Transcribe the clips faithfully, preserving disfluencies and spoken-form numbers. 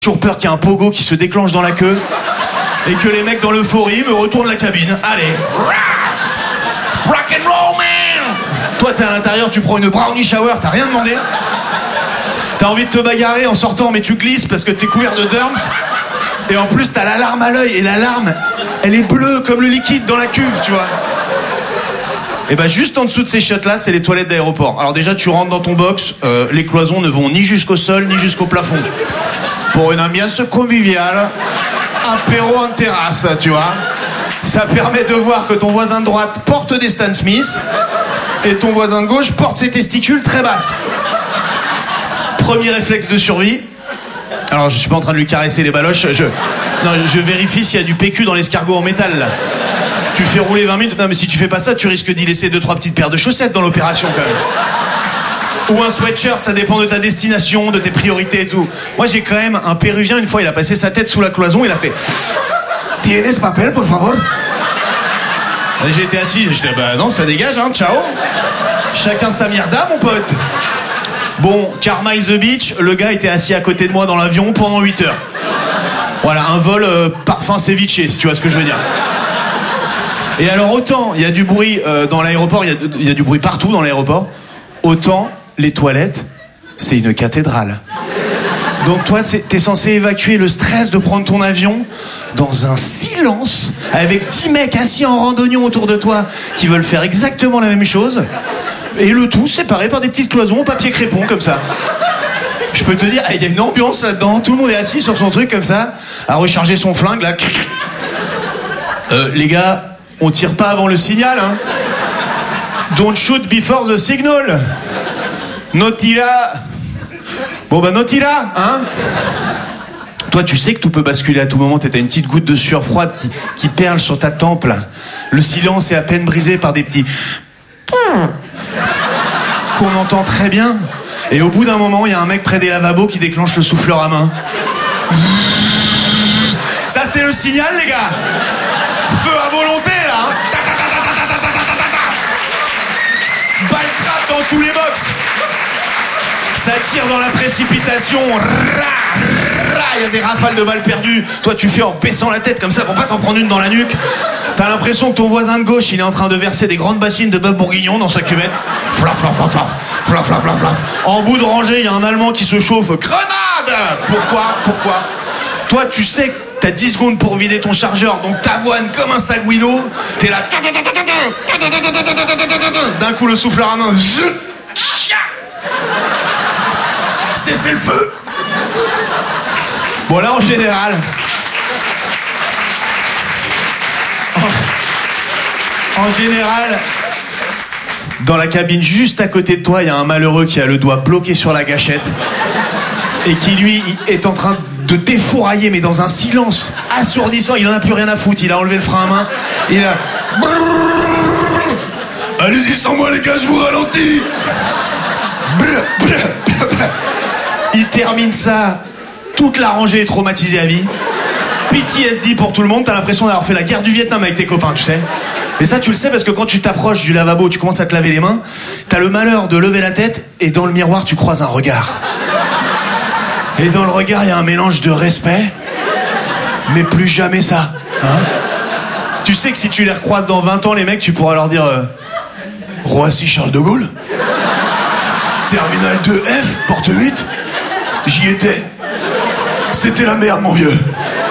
Toujours peur qu'il y ait un pogo qui se déclenche dans la queue et que les mecs dans l'euphorie me retournent la cabine. Allez. Rock and roll, man. Toi, t'es à l'intérieur, tu prends une brownie shower, t'as rien demandé. T'as envie de te bagarrer en sortant, mais tu glisses parce que t'es couvert de derms. Et en plus, t'as l'alarme à l'œil. Et l'alarme, elle est bleue comme le liquide dans la cuve, tu vois. Et bah juste en dessous de ces chiottes-là, c'est les toilettes d'aéroport. Alors déjà, tu rentres dans ton box, euh, les cloisons ne vont ni jusqu'au sol, ni jusqu'au plafond. Pour une ambiance conviviale, apéro en terrasse, tu vois. Ça permet de voir que ton voisin de droite porte des Stan Smith et ton voisin de gauche porte ses testicules très basses. Premier réflexe de survie. Alors, je suis pas en train de lui caresser les baloches. Je, non, je vérifie s'il y a du P Q dans l'escargot en métal, là. Tu fais rouler vingt minutes. Non, mais si tu fais pas ça, tu risques d'y laisser deux, trois petites paires de chaussettes dans l'opération, quand même. Ou un sweatshirt, ça dépend de ta destination, de tes priorités et tout. Moi, j'ai quand même un Péruvien, une fois, il a passé sa tête sous la cloison, il a fait « Tienes papel, por favor ?» J'ai été assis, j'étais « Bah non, ça dégage, hein, ciao !» Chacun sa mierda, mon pote. Bon, Karma is the beach, le gars était assis à côté de moi dans l'avion pendant huit heures. Voilà, un vol euh, parfum ceviche, si tu vois ce que je veux dire. Et alors, autant il y a du bruit euh, dans l'aéroport, il y, y a du bruit partout dans l'aéroport, autant les toilettes, c'est une cathédrale. Donc toi, c'est, t'es censé évacuer le stress de prendre ton avion dans un silence, avec dix mecs assis en randonnion autour de toi qui veulent faire exactement la même chose, et le tout séparé par des petites cloisons en papier crépon, comme ça. Je peux te dire, il y a une ambiance là-dedans, tout le monde est assis sur son truc comme ça, à recharger son flingue, là. Euh, les gars, on tire pas avant le signal, hein. Don't shoot before the signal. No tira. Bon bah no tira, hein. Toi, tu sais que tout peut basculer à tout moment. T'as une petite goutte de sueur froide qui, qui perle sur ta tempe, là. Le silence est à peine brisé par des petits qu'on entend très bien. Et au bout d'un moment, il y a un mec près des lavabos qui déclenche le souffleur à main. Ça, c'est le signal, les gars. Feu à volonté, là, hein. Balle trappe dans tous les box. Ça tire dans la précipitation. Il y a des rafales de balles perdues. Toi, tu fais en baissant la tête comme ça pour pas t'en prendre une dans la nuque. T'as l'impression que ton voisin de gauche, il est en train de verser des grandes bassines de bœuf bourguignon dans sa cuvette. Flaf, flaf, flaf, flaf, flaf, flaf, flaf, flaf. En bout de rangée, il y a un Allemand qui se chauffe. Grenade! Pourquoi? Pourquoi? Toi, tu sais que t'as dix secondes pour vider ton chargeur, donc t'avoines comme un sagouino. T'es là. D'un coup, le souffleur à main. Cessez le feu. Bon, là, en général... En, en général... Dans la cabine juste à côté de toi, il y a un malheureux qui a le doigt bloqué sur la gâchette et qui, lui, est en train de défourailler, mais dans un silence assourdissant. Il en a plus rien à foutre. Il a enlevé le frein à main. Il a... Allez-y sans moi, les gars, je vous ralentis. Il termine ça. Toute la rangée est traumatisée à vie. P T S D pour tout le monde. T'as l'impression d'avoir fait la guerre du Vietnam avec tes copains, tu sais. Mais ça, tu le sais parce que quand tu t'approches du lavabo, tu commences à te laver les mains, t'as le malheur de lever la tête et dans le miroir, tu croises un regard. Et dans le regard, il y a un mélange de respect, mais plus jamais ça. Hein? Tu sais que si tu les recroises dans vingt ans, les mecs, tu pourras leur dire euh, Roissy Charles de Gaulle, Terminal deux F, porte huit, j'y étais. C'était la merde, mon vieux.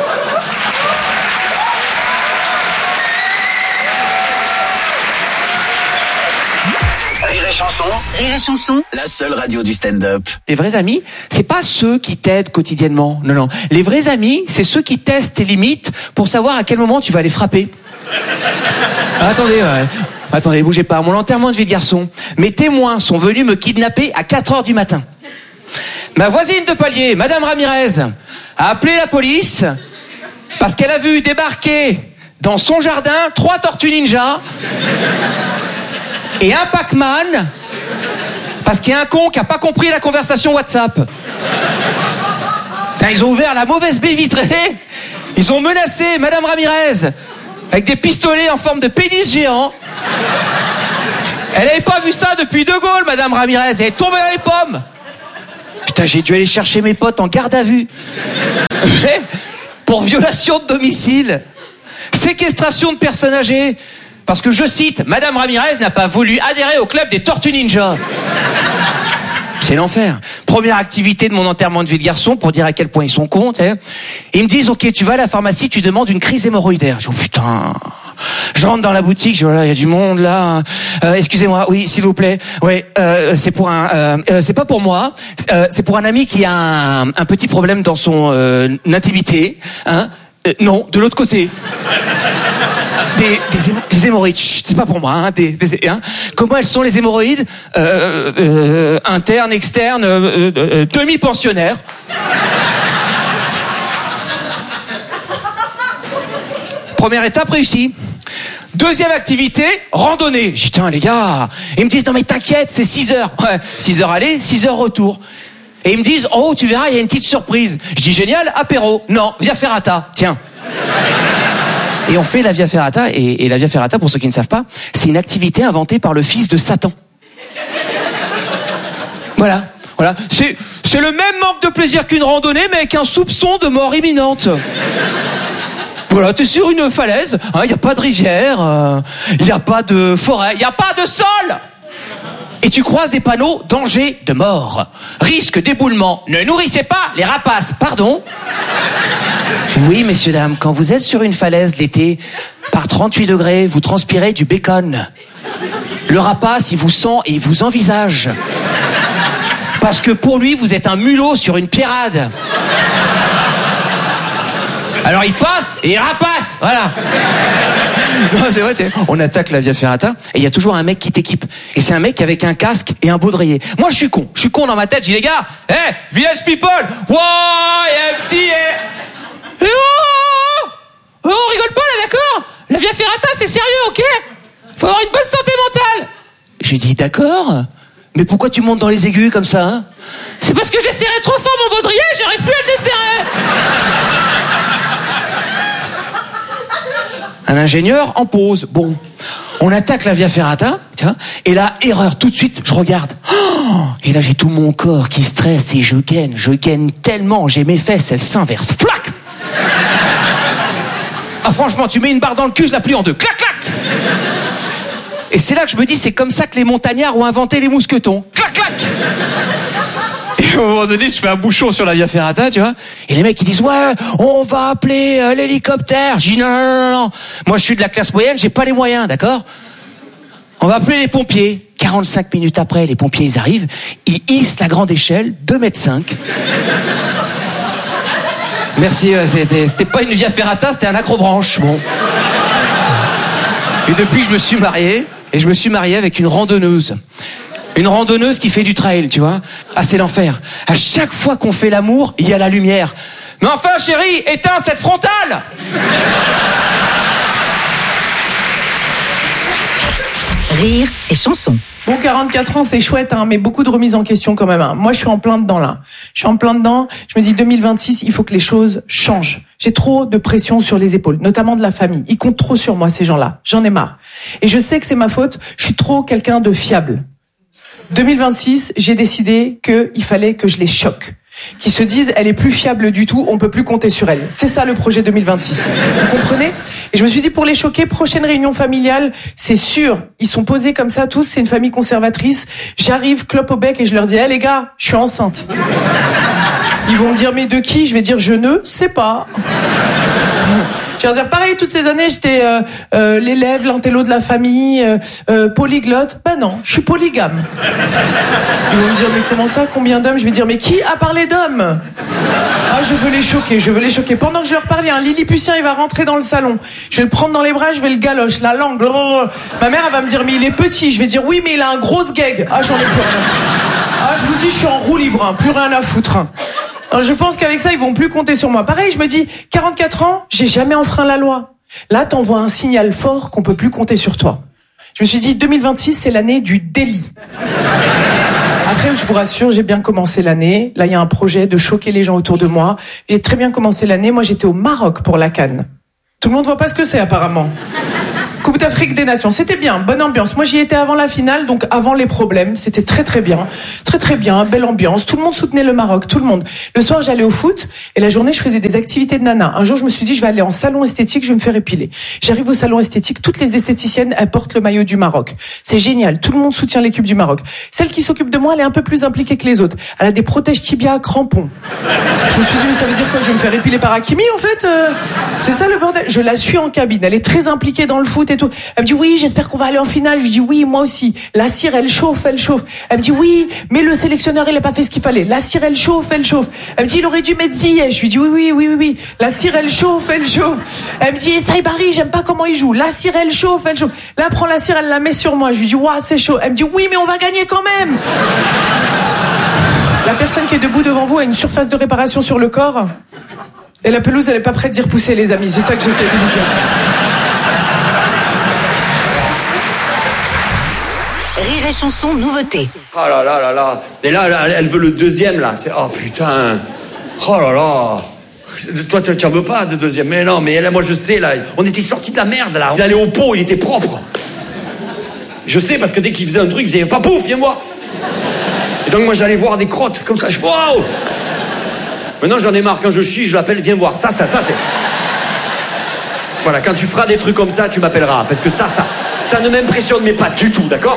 Rire et chanson. Rire et chanson. La seule radio du stand-up. Les vrais amis, c'est pas ceux qui t'aident quotidiennement. Non, non. Les vrais amis, c'est ceux qui testent tes limites pour savoir à quel moment tu vas les frapper. Ah, attendez, ouais. Attendez, bougez pas. Mon enterrement de vie de garçon, mes témoins sont venus me kidnapper à quatre heures du matin. Ma voisine de palier, Madame Ramirez, a appelé la police parce qu'elle a vu débarquer dans son jardin trois tortues ninja et un Pac-Man parce qu'il y a un con qui a pas compris la conversation WhatsApp. Putain, ils ont ouvert la mauvaise baie vitrée, ils ont menacé Madame Ramirez avec des pistolets en forme de pénis géant. Elle n'avait pas vu ça depuis De Gaulle, Madame Ramirez, elle est tombée dans les pommes. Putain, j'ai dû aller chercher mes potes en garde à vue. Pour violation de domicile. Séquestration de personnes âgées. Parce que, je cite, Madame Ramirez n'a pas voulu adhérer au club des Tortues Ninja. C'est l'enfer. Première activité de mon enterrement de vie de garçon pour dire à quel point ils sont cons, tu sais. Ils me disent, ok, tu vas à la pharmacie, tu demandes une crise hémorroïdaire. Je dis, oh putain. Je rentre dans la boutique, je dis, voilà, il y a du monde là. Euh, excusez-moi, oui, s'il vous plaît. Oui, euh, c'est pour un, euh, euh, c'est pas pour moi. Euh, c'est pour un ami qui a un, un petit problème dans son euh, intimité. Hein. Euh, non, de l'autre côté. Des, des, hémo- des hémorroïdes, chut, c'est pas pour moi. Hein, des, des, hein. Comment elles sont les hémorroïdes euh, euh, internes, externes, euh, euh, demi-pensionnaires. Première étape réussie. Deuxième activité, randonnée. J'ai dit, tiens les gars, ils me disent, non mais t'inquiète, c'est six heures. Ouais, six heures aller, six heures retour. Et ils me disent, oh tu verras, il y a une petite surprise. Je dis, génial, apéro. Non, via ferrata, tiens. Et on fait la Via Ferrata, et, et la Via Ferrata, pour ceux qui ne savent pas, c'est une activité inventée par le fils de Satan. Voilà, voilà. C'est, c'est le même manque de plaisir qu'une randonnée, mais avec un soupçon de mort imminente. Voilà, t'es sur une falaise, il hein, n'y a pas de rivière, il euh, n'y a pas de forêt, il n'y a pas de sol. Et tu croises des panneaux, danger de mort, risque d'éboulement, ne nourrissez pas les rapaces, pardon. Oui, messieurs, dames, quand vous êtes sur une falaise l'été, par trente-huit degrés, vous transpirez du bacon. Le rapace, il vous sent et il vous envisage. Parce que pour lui, vous êtes un mulot sur une pierrade. Alors il passe et il rapace, voilà. Non, c'est vrai, c'est... On attaque la Via Ferrata et il y a toujours un mec qui t'équipe. Et c'est un mec avec un casque et un baudrier. Moi je suis con, je suis con dans ma tête, je dis les gars, hé, hey, Village People, Y M C A. Et oh, oh, on rigole pas là, d'accord? La Via Ferrata c'est sérieux, ok? Faut avoir une bonne santé mentale. J'ai dit d'accord, mais pourquoi tu montes dans les aigus comme ça, hein? C'est parce que j'ai serré trop fort mon baudrier, j'arrive plus à le desserrer. Un ingénieur en pause. Bon, on attaque la Via Ferrata, tu vois, et là, erreur, tout de suite, je regarde. Oh, et là, j'ai tout mon corps qui stresse et je gaine, je gaine tellement, j'ai mes fesses, elles s'inversent. Flac! Ah, franchement, tu mets une barre dans le cul, je la plie en deux. Clac, clac! Et c'est là que je me dis, c'est comme ça que les montagnards ont inventé les mousquetons. Clac, clac! Et à un moment donné, je fais un bouchon sur la Via Ferrata, tu vois. Et les mecs, ils disent, ouais, on va appeler euh, l'hélicoptère. Je dis, non, non, non, non. Moi, je suis de la classe moyenne, j'ai pas les moyens, d'accord? On va appeler les pompiers. quarante-cinq minutes après, les pompiers, ils arrivent. Ils hissent la grande échelle, deux mètres cinq. Merci, euh, c'était, c'était pas une Via Ferrata, c'était un acrobranche, bon. Et depuis, je me suis marié. Et je me suis marié avec une randonneuse. Une randonneuse qui fait du trail, tu vois. Ah, c'est l'enfer. À chaque fois qu'on fait l'amour, il y a la lumière. Mais enfin, chérie, éteins cette frontale! Rire et chanson. Bon, quarante-quatre ans, c'est chouette, hein, mais beaucoup de remises en question quand même. Hein. Moi, je suis en plein dedans, là. Je suis en plein dedans. Je me dis, deux mille vingt-six, il faut que les choses changent. J'ai trop de pression sur les épaules, notamment de la famille. Ils comptent trop sur moi, ces gens-là. J'en ai marre. Et je sais que c'est ma faute. Je suis trop quelqu'un de fiable. deux mille vingt-six, j'ai décidé qu'il fallait que je les choque. Qui se disent, elle est plus fiable du tout, on peut plus compter sur elle. C'est ça le projet deux mille vingt-six. Vous comprenez? Et je me suis dit, pour les choquer, prochaine réunion familiale, c'est sûr. Ils sont posés comme ça tous, c'est une famille conservatrice. J'arrive, clope au bec et je leur dis, hé hey, les gars, je suis enceinte. Ils vont me dire, mais de qui? Je vais dire, je ne sais pas. Je vais leur dire, pareil, toutes ces années, j'étais euh, euh, l'élève, l'intello de la famille, euh, euh, polyglotte. Ben non, je suis polygame. Ils vont me dire, mais comment ça, combien d'hommes? Je vais dire, mais qui a parlé d'hommes? Ah, je veux les choquer, je veux les choquer. Pendant que je leur parlais, un Lilliputien, il va rentrer dans le salon. Je vais le prendre dans les bras, je vais le galoche, la langue. Blablabla. Ma mère, elle va me dire, mais il est petit. Je vais dire, oui, mais il a un gros gag. Ah, j'en ai plus rien à foutre. Ah, je vous dis, je suis en roue libre, hein, plus rien à foutre. Hein. Alors, je pense qu'avec ça, ils vont plus compter sur moi. Pareil, je me dis, quarante-quatre ans, j'ai jamais enfreint la loi. Là, t'envoies un signal fort qu'on peut plus compter sur toi. Je me suis dit, deux mille vingt-six, c'est l'année du délit. Après, je vous rassure, j'ai bien commencé l'année. Là, il y a un projet de choquer les gens autour de moi. J'ai très bien commencé l'année. Moi, j'étais au Maroc pour la Cannes. Tout le monde voit pas ce que c'est, apparemment. Coupe d'Afrique des Nations, c'était bien, bonne ambiance. Moi, j'y étais avant la finale, donc avant les problèmes. C'était très très bien, très très bien, belle ambiance. Tout le monde soutenait le Maroc, tout le monde. Le soir, j'allais au foot et la journée, je faisais des activités de nana. Un jour, je me suis dit, je vais aller en salon esthétique, je vais me faire épiler. J'arrive au salon esthétique, toutes les esthéticiennes, elles portent le maillot du Maroc. C'est génial, tout le monde soutient l'équipe du Maroc. Celle qui s'occupe de moi, elle est un peu plus impliquée que les autres. Elle a des protèges tibia crampons. Je me suis dit, mais ça veut dire quoi? Je vais me faire épiler par Hakimi, en fait euh, C'est ça le bordel. Je la suis en cabine, elle est très impliquée dans le foot et tout. Elle me dit, oui, j'espère qu'on va aller en finale. Je lui dis, oui, moi aussi. La cire, elle chauffe, elle chauffe. Elle me dit, oui, mais le sélectionneur, il a pas fait ce qu'il fallait. La cire, elle chauffe, elle chauffe. Elle me dit, il aurait dû mettre Ziyech. Je lui dis, oui, oui, oui, oui, oui. La cire, elle chauffe, elle chauffe. Elle me dit, Saïbari, j'aime pas comment il joue. La cire, elle chauffe, elle chauffe. Là, elle prend la cire, elle la met sur moi. Je lui dis, waouh, c'est chaud. Elle me dit, oui, mais on va gagner quand même. La personne qui est debout devant vous a une surface de réparation sur le corps. Et la pelouse, elle est pas prête d'y repousser, les amis. C'est ça que j'essaie de vous dire. Rire et chanson, nouveauté. Oh là là là là. Et là, là elle veut le deuxième, là. C'est, oh putain. Oh là là. Toi, tu n'en veux pas de deuxième. Mais non, mais là, moi, je sais, là. On était sortis de la merde, là. Il allait au pot, il était propre. Je sais, parce que dès qu'il faisait un truc, il faisait, pas pouf, viens voir. Et donc, moi, j'allais voir des crottes, comme ça. Je fais, waouh. Maintenant, j'en ai marre. Quand je chie, je l'appelle, viens voir. Ça, ça, ça, c'est... Voilà, quand tu feras des trucs comme ça, tu m'appelleras. Parce que ça, ça, ça ne m'impressionne, mais pas du tout, d'accord?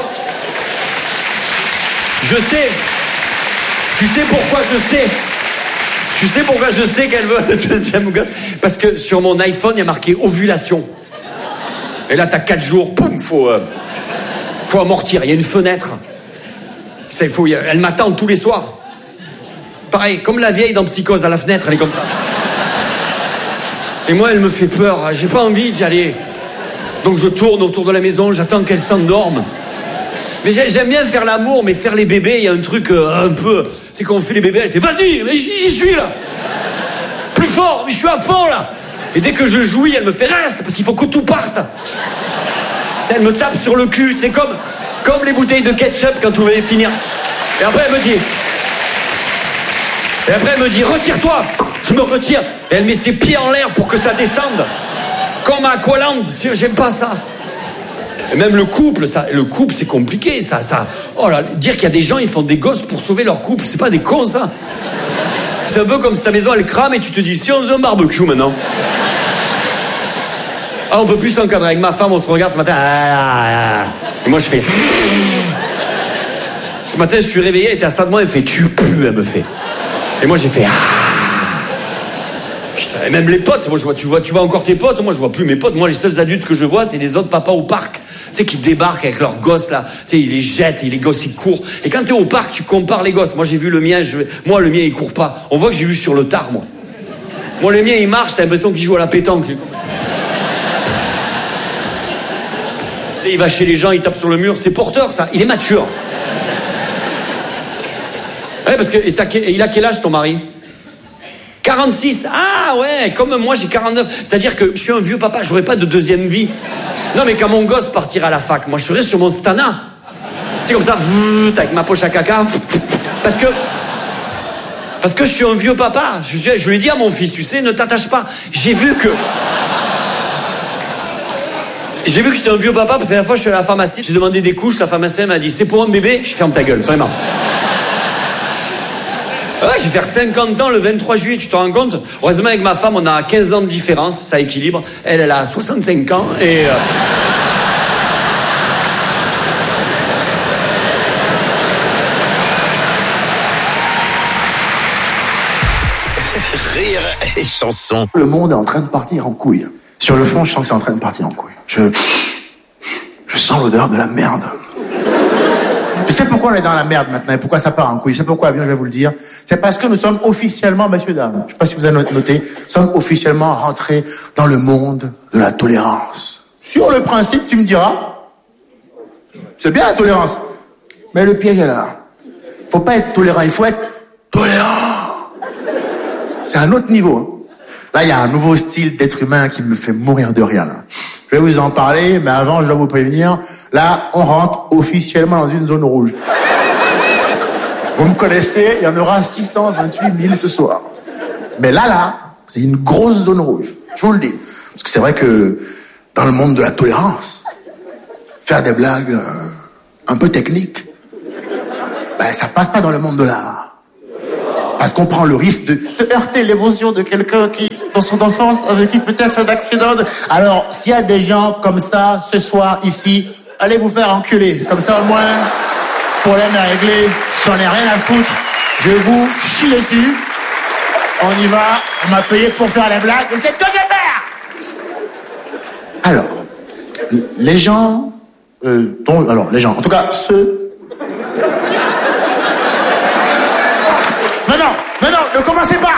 Je sais. Tu sais pourquoi je sais? Tu sais pourquoi je sais qu'elle veut le deuxième gosse? Parce que sur mon iPhone, il y a marqué ovulation. Et là, t'as quatre jours, poum, faut, euh, faut amortir. Il y a une fenêtre. Ça, il faut, elle m'attend tous les soirs. Pareil, comme la vieille dans Psychose, à la fenêtre, elle est comme ça. Et moi, elle me fait peur. J'ai pas envie d'y aller. Donc je tourne autour de la maison, j'attends qu'elle s'endorme. Mais j'aime bien faire l'amour, mais faire les bébés, il y a un truc euh, un peu... Tu sais, quand on fait les bébés, elle fait, vas-y, mais j'y suis, là. Plus fort, mais je suis à fond, là. Et dès que je jouis, elle me fait, reste, parce qu'il faut que tout parte. Elle me tape sur le cul, c'est comme, comme les bouteilles de ketchup quand vous allez finir. Et après, elle me dit... Et après, elle me dit, retire-toi. Je me retire. Et elle met ses pieds en l'air pour que ça descende. Comme à Aqualand. J'aime pas ça. Et même le couple, ça, le couple, c'est compliqué, ça, ça. Oh là, dire qu'il y a des gens, ils font des gosses pour sauver leur couple, c'est pas des cons, ça. C'est un peu comme si ta maison, elle crame et tu te dis, si on faisait un barbecue maintenant. Ah, on peut plus s'encadrer. Avec ma femme, on se regarde ce matin. Et moi, je fais. Ce matin, je suis réveillé, elle était à ça de moi, elle fait, tu pues, elle me fait. Et moi, j'ai fait. Putain, et même les potes, moi je vois, tu vois, tu vois encore tes potes, moi je vois plus mes potes. Moi, les seuls adultes que je vois, c'est les autres papas au parc, tu sais, qui débarquent avec leurs gosses là, tu sais, ils les jettent, et les gosses ils courent. Et quand t'es au parc, tu compares les gosses. Moi, j'ai vu le mien, je... moi le mien il court pas. On voit que j'ai vu sur le tard, moi. Moi, le mien il marche, t'as l'impression qu'il joue à la pétanque. Il va chez les gens, il tape sur le mur, c'est porteur ça. Il est mature. Ouais, parce que et t'as, il a quel âge ton mari? quarante-six. Ah ouais, comme moi j'ai quarante-neuf. C'est-à-dire que je suis un vieux papa, j'aurais pas de deuxième vie. Non mais quand mon gosse partira à la fac, moi je serai sur mon stana. C'est comme ça, avec ma poche à caca. Parce que parce que je suis un vieux papa. Je, je lui ai dit à mon fils, tu sais, ne t'attache pas. J'ai vu que j'ai vu que j'étais un vieux papa parce que la dernière fois je suis à la pharmacie, j'ai demandé des couches, la pharmacienne m'a dit c'est pour un bébé. Je ferme ta gueule, vraiment. Ouais, je vais faire cinquante ans le vingt-trois juillet, tu te rends compte? Heureusement, avec ma femme, on a quinze ans de différence, ça équilibre. Elle, elle a soixante-cinq ans et... Euh... Rire et chanson. Le monde est en train de partir en couille. Sur le fond, je sens que c'est en train de partir en couille. Je... Je sens l'odeur de la merde. Tu sais pourquoi on est dans la merde maintenant et pourquoi ça part en couille? C'est pourquoi, bien, je vais vous le dire. C'est parce que nous sommes officiellement, messieurs, dames, je sais pas si vous avez noté, nous sommes officiellement rentrés dans le monde de la tolérance. Sur le principe, tu me diras, c'est bien la tolérance. Mais le piège est là. Faut pas être tolérant, il faut être tolérant. C'est un autre niveau. Là, il y a un nouveau style d'être humain qui me fait mourir de rire, là. Je vais vous en parler, mais avant, je dois vous prévenir, là, on rentre officiellement dans une zone rouge. Vous me connaissez, il y en aura six cent vingt-huit mille ce soir. Mais là, là, c'est une grosse zone rouge. Je vous le dis. Parce que c'est vrai que dans le monde de la tolérance, faire des blagues euh, un peu techniques, ben, ça passe pas dans le monde de l'art. Parce qu'on prend le risque de, de heurter l'émotion de quelqu'un qui, dans son enfance, a vécu peut-être un accident. De... Alors, s'il y a des gens comme ça, ce soir, ici, allez vous faire enculer. Comme ça, au moins, problème est réglé. J'en ai rien à foutre. Je vous chie dessus. On y va. On m'a payé pour faire les blagues. Et c'est ce que je vais faire. Alors, les gens... Euh, dont, alors, les gens, en tout cas, ceux... Non, non, non, non, ne commencez pas.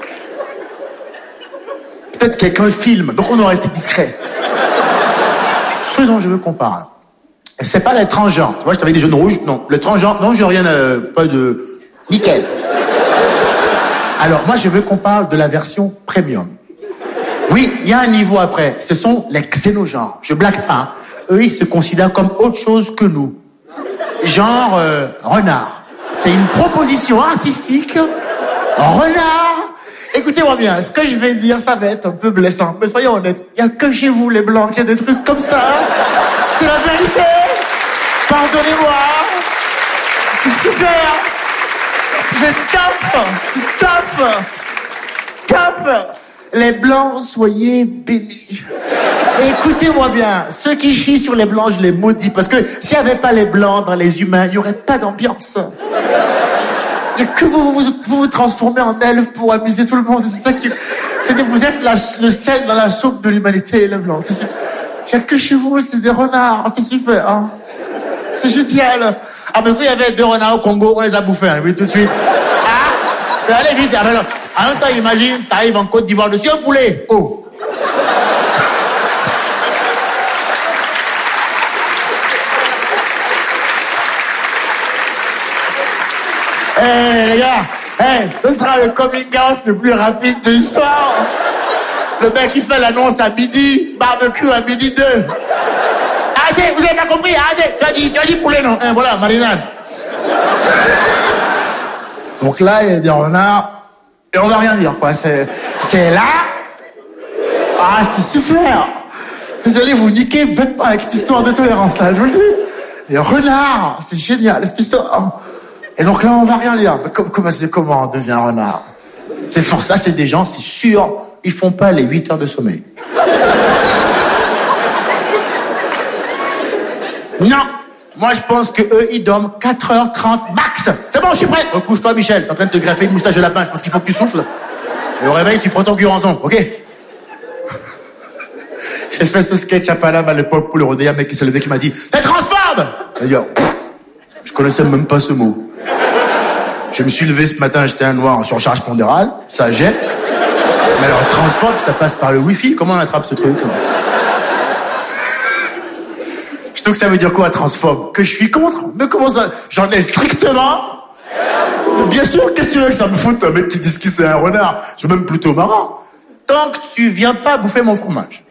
Peut-être quelqu'un filme, donc on doit rester discret. Ceux dont je veux qu'on parle, c'est pas les transgenres. Tu vois, je t'avais des jeunes rouges. Non, les transgenres, non, j'ai rien, euh, pas de... Nickel. Alors, moi, je veux qu'on parle de la version premium. Oui, il y a un niveau après. Ce sont les xénogenres. Je blague pas. Eux, ils se considèrent comme autre chose que nous. Genre, euh, renard. C'est une proposition artistique. Renard. Écoutez-moi bien, ce que je vais dire, ça va être un peu blessant. Mais soyons honnêtes, il n'y a que chez vous, les Blancs, qui a des trucs comme ça. C'est la vérité. Pardonnez-moi. C'est super. C'est top. C'est top. Top. Les Blancs, soyez bénis. Écoutez-moi bien, ceux qui chient sur les Blancs, je les maudis. Parce que s'il n'y avait pas les Blancs dans les humains, il n'y aurait pas d'ambiance. Il n'y a que vous vous, vous vous transformez en elfes pour amuser tout le monde. C'est ça qui... C'est que vous êtes la, le sel dans la soupe de l'humanité, les Blancs. C'est super. Il n'y a que chez vous, c'est des renards. C'est super. Hein. C'est génial. Ah, mais quand il y avait deux renards au Congo, on les a bouffés, hein, oui, tout de suite. Ah, c'est allé vite. Alors, en même temps, imagine, t'arrives en Côte d'Ivoire, dessus un poulet. Oh. Eh, hey, les gars, hey, ce sera le coming out le plus rapide de l'histoire. Le mec qui fait l'annonce à midi, barbecue à midi deux. Arrêtez, vous avez pas compris, arrêtez. Tu as dit, tu as dit poulet, non? Hein, voilà, marinade. Donc là, il y a des renards, et on va rien dire, quoi. C'est, c'est là. Ah, c'est super. Vous allez vous niquer bêtement avec cette histoire de tolérance, là, je vous le dis. Des renards, c'est génial, cette histoire. Et donc là, on va rien dire. Mais comment, comment, comment on devient un renard? C'est pour ça, c'est des gens, c'est sûr, ils font pas les huit heures de sommeil. Non. Moi, je pense que eux, ils dorment quatre heures trente max. C'est bon, je suis prêt. Recouche-toi, Michel. T'es en train de te greffer une moustache de lapin. Je pense qu'il faut que tu souffles. Et au réveil, tu prends ton gurançon, ok? J'ai fait ce sketch à Paname à l'époque pour le rodéa, un mec qui s'est levé qui m'a dit « T'es transphobe !» D'ailleurs, je connaissais même pas ce mot. Je me suis levé ce matin, j'étais un noir en surcharge pondérale, ça gêne. Mais alors, transphobe, ça passe par le wifi. Comment on attrape ce truc? Je trouve que ça veut dire quoi, transphobe? Que je suis contre? Mais comment ça? J'en ai strictement... Bien sûr, qu'est-ce que tu veux que ça me foute, un mec qui dit que c'est un renard? C'est même plutôt marrant. Tant que tu viens pas bouffer mon fromage.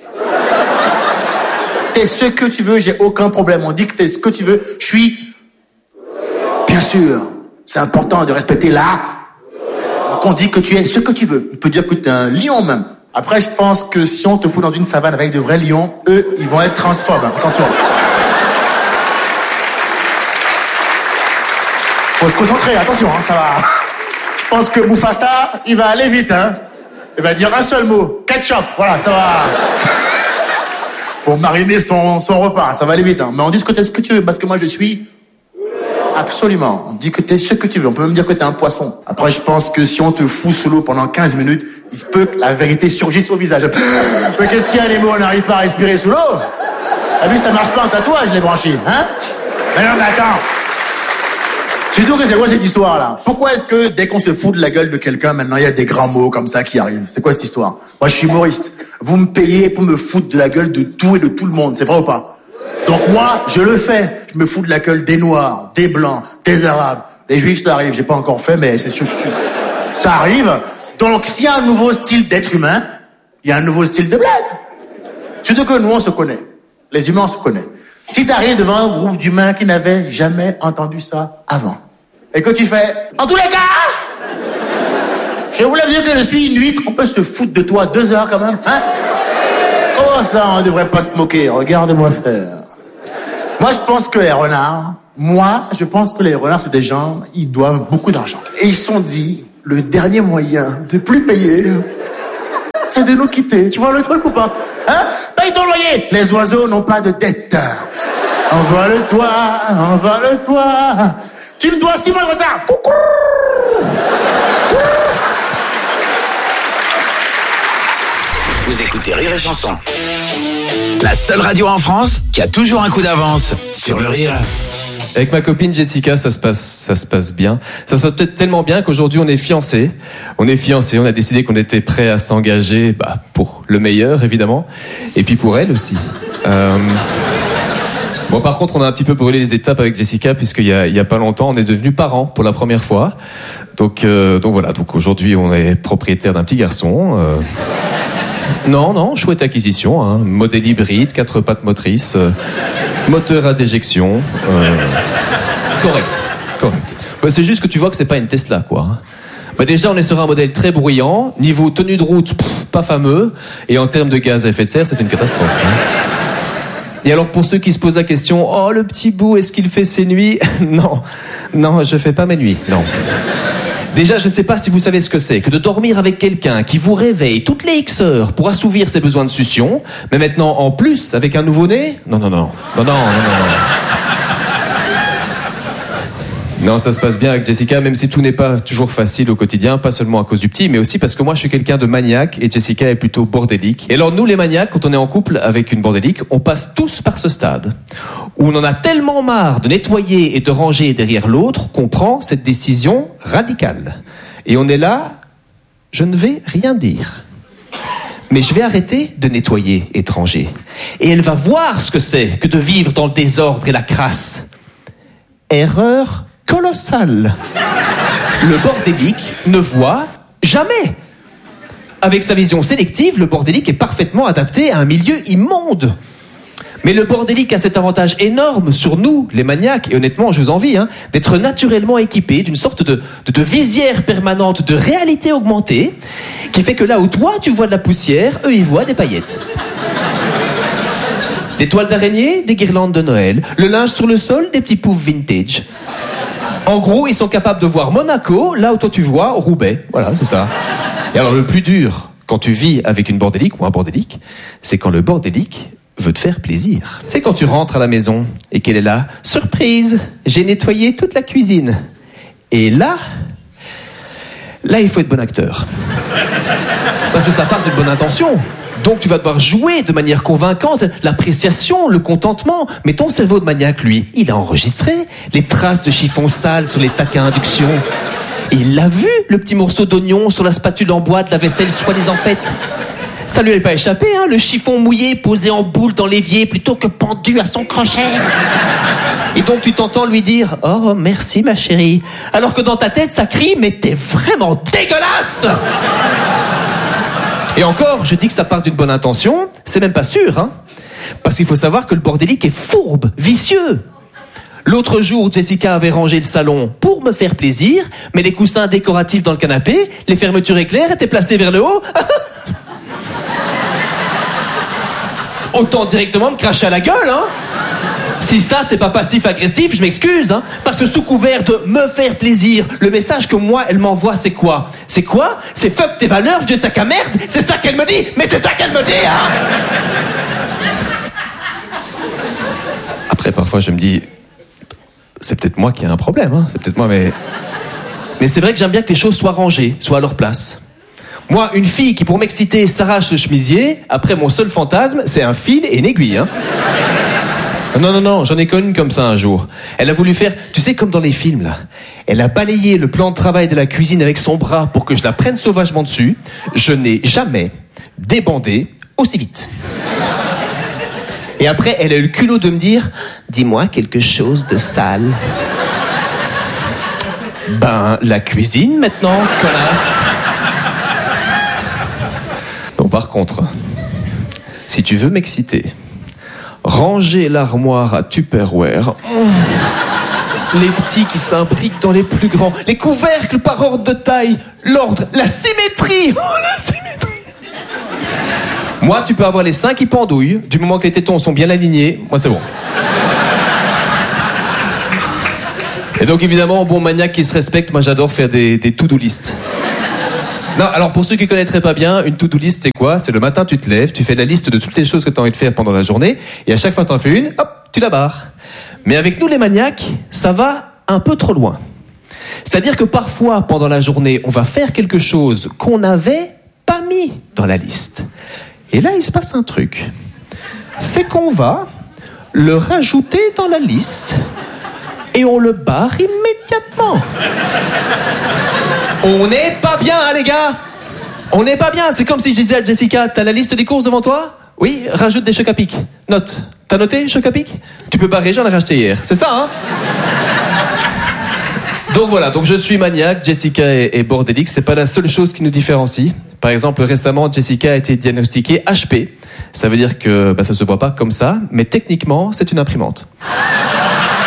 T'es ce que tu veux, j'ai aucun problème. On dit que t'es ce que tu veux, je suis... Bien sûr, c'est important de respecter l'art. Donc on dit que tu es ce que tu veux. On peut dire que t'es un lion même. Après, je pense que si on te fout dans une savane avec de vrais lions, eux, ils vont être transphobes. Attention. Faut se concentrer, attention, hein, ça va. Je pense que Mufasa, il va aller vite, hein. Il va dire un seul mot, ketchup, voilà, ça va. Pour mariner son, son repas, ça va aller vite, hein. Mais on dit que t'es ce que tu veux, parce que moi je suis... Absolument. On dit que t'es ce que tu veux, on peut même dire que t'es un poisson. Après, je pense que si on te fout sous l'eau pendant quinze minutes, il se peut que la vérité surgisse au visage. Mais qu'est-ce qu'il y a, les mots, on n'arrive pas à respirer sous l'eau? Ah oui, ça marche pas en tatouage, les branchies, hein? Mais non, mais attends. Surtout que c'est quoi cette histoire-là? Pourquoi est-ce que dès qu'on se fout de la gueule de quelqu'un, maintenant il y a des grands mots comme ça qui arrivent? C'est quoi cette histoire? Moi je suis humoriste. Vous me payez pour me foutre de la gueule de tout et de tout le monde, c'est vrai ou pas? Donc moi, je le fais. Je me fous de la gueule des Noirs, des Blancs, des Arabes. Les Juifs, ça arrive. J'ai pas encore fait, mais c'est sûr, ça arrive. Donc s'il y a un nouveau style d'être humain, il y a un nouveau style de blague. Surtout que nous, on se connaît. Les humains, on se connaît. Si t'arrives devant un groupe d'humains qui n'avaient jamais entendu ça avant, et que tu fais, en tous les cas, je voulais dire que je suis une huître, on peut se foutre de toi deux heures quand même, hein? Oh ça, on devrait pas se moquer, regarde-moi faire. Moi, je pense que les renards, moi, je pense que les renards, c'est des gens, ils doivent beaucoup d'argent. Et ils se sont dit, le dernier moyen de plus payer, c'est de nous quitter. Tu vois le truc ou pas? Hein? Paye ton loyer. Les oiseaux n'ont pas de dette. Envole-toi, envole-toi. Tu me dois six mois de retard. Coucou. Vous écoutez Rire et Chanson. La seule radio en France qui a toujours un coup d'avance sur le rire. Avec ma copine Jessica, ça se passe, ça se passe bien. Ça se passe peut-être tellement bien qu'aujourd'hui on est fiancés. On est fiancés, on a décidé qu'on était prêts à s'engager, bah, pour le meilleur évidemment, et puis pour elle aussi. Euh... Bon, par contre, on a un petit peu brûlé les étapes avec Jessica puisqu'il y a, il y a pas longtemps, on est devenus parents pour la première fois. Donc, euh, donc voilà. Donc aujourd'hui, on est propriétaire d'un petit garçon. Euh... Non, non, chouette acquisition, hein. Modèle hybride, quatre pattes motrices, euh, moteur à déjection. Euh, correct, correct. Bah, c'est juste que tu vois que c'est pas une Tesla, quoi. Bah, déjà, on est sur un modèle très bruyant. Niveau tenue de route, pff, pas fameux. Et en termes de gaz à effet de serre, c'est une catastrophe. Hein. Et alors, pour ceux qui se posent la question, oh, le petit bout, est-ce qu'il fait ses nuits? Non, non, je fais pas mes nuits, non. Déjà, je ne sais pas si vous savez ce que c'est que de dormir avec quelqu'un qui vous réveille toutes les X heures pour assouvir ses besoins de succion, mais maintenant, en plus, avec un nouveau-né? Non, non, non, non, non, non, non, non. Non, ça se passe bien avec Jessica, même si tout n'est pas toujours facile au quotidien, pas seulement à cause du petit, mais aussi parce que moi, je suis quelqu'un de maniaque et Jessica est plutôt bordélique. Et alors, nous, les maniaques, quand on est en couple avec une bordélique, on passe tous par ce stade où on en a tellement marre de nettoyer et de ranger derrière l'autre qu'on prend cette décision radicale. Et on est là, je ne vais rien dire. Mais je vais arrêter de nettoyer et de ranger. Et elle va voir ce que c'est que de vivre dans le désordre et la crasse. Erreur colossale. Le bordélique ne voit jamais. Avec sa vision sélective, le bordélique est parfaitement adapté à un milieu immonde. Mais le bordélique a cet avantage énorme sur nous, les maniaques, et honnêtement, je vous envie, hein, d'être naturellement équipés d'une sorte de, de, de visière permanente de réalité augmentée, qui fait que là où toi, tu vois de la poussière, eux, ils voient des paillettes. Des toiles d'araignée, des guirlandes de Noël, le linge sur le sol, des petits poufs vintage. En gros, ils sont capables de voir Monaco, là où toi tu vois Roubaix. Voilà, c'est ça. Et alors, le plus dur, quand tu vis avec une bordélique ou un bordélique, c'est quand le bordélique veut te faire plaisir. Tu sais, quand tu rentres à la maison et qu'elle est là, surprise, j'ai nettoyé toute la cuisine. Et là, là, il faut être bon acteur. Parce que ça part d'une bonne intention. Donc tu vas devoir jouer de manière convaincante l'appréciation, le contentement. Mais ton cerveau de maniaque, lui, il a enregistré les traces de chiffon sale sur les tacs à induction. Et il l'a vu, le petit morceau d'oignon sur la spatule en bois de la vaisselle soi-disant faite. Ça lui est pas échappé, hein, le chiffon mouillé posé en boule dans l'évier plutôt que pendu à son crochet. Et donc tu t'entends lui dire « Oh, merci ma chérie », alors que dans ta tête, ça crie « Mais t'es vraiment dégueulasse !» Et encore, je dis que ça part d'une bonne intention, c'est même pas sûr, hein. Parce qu'il faut savoir que le bordélique est fourbe, vicieux. L'autre jour, Jessica avait rangé le salon pour me faire plaisir, mais les coussins décoratifs dans le canapé, les fermetures éclairs étaient placées vers le haut. Autant directement me cracher à la gueule, hein. Si ça, c'est pas passif-agressif, je m'excuse, hein. Parce que sous couvert de me faire plaisir, le message que moi, elle m'envoie, c'est quoi? C'est quoi? C'est fuck tes valeurs, vieux sac à merde. C'est ça qu'elle me dit. Mais c'est ça qu'elle me dit, hein. Après, parfois, je me dis, c'est peut-être moi qui ai un problème, hein. C'est peut-être moi, mais... Mais c'est vrai que j'aime bien que les choses soient rangées, soient à leur place. Moi, une fille qui, pour m'exciter, s'arrache le chemisier, après, mon seul fantasme, c'est un fil et une aiguille, hein. Non, non, non, j'en ai connu comme ça un jour. Elle a voulu faire, tu sais, comme dans les films, là. Elle a balayé le plan de travail de la cuisine avec son bras pour que je la prenne sauvagement dessus. Je n'ai jamais débandé aussi vite. Et après, elle a eu le culot de me dire, dis-moi quelque chose de sale. Ben, la cuisine, maintenant, connasse. Bon, par contre, si tu veux m'exciter... Ranger l'armoire à Tupperware. Mmh. Les petits qui s'imbriquent dans les plus grands. Les couvercles par ordre de taille. L'ordre, la symétrie. Oh, la symétrie. Moi, tu peux avoir les seins qui pendouillent. Du moment que les tétons sont bien alignés, moi, c'est bon. Et donc évidemment, bon maniaque qui se respecte, moi j'adore faire des, des to-do list. Non, alors pour ceux qui ne connaîtraient pas bien, une to-do list c'est quoi? C'est le matin tu te lèves, tu fais la liste de toutes les choses que tu as envie de faire pendant la journée, et à chaque fois que tu en fais une, hop, tu la barres. Mais avec nous les maniaques, ça va un peu trop loin. C'est-à-dire que parfois, pendant la journée, on va faire quelque chose qu'on n'avait pas mis dans la liste. Et là, il se passe un truc. C'est qu'on va le rajouter dans la liste et on le barre immédiatement. On n'est pas bien, hein, les gars. On n'est pas bien. C'est comme si je disais à Jessica, t'as la liste des courses devant toi? Oui, rajoute des chocs à pic. Note. T'as noté, chocs à pic? Tu peux barrer, j'en ai racheté hier. C'est ça, hein? Donc voilà, donc je suis maniaque, Jessica est, est bordélique, c'est pas la seule chose qui nous différencie. Par exemple, récemment, Jessica a été diagnostiquée H P. Ça veut dire que bah, ça se voit pas comme ça, mais techniquement, c'est une imprimante.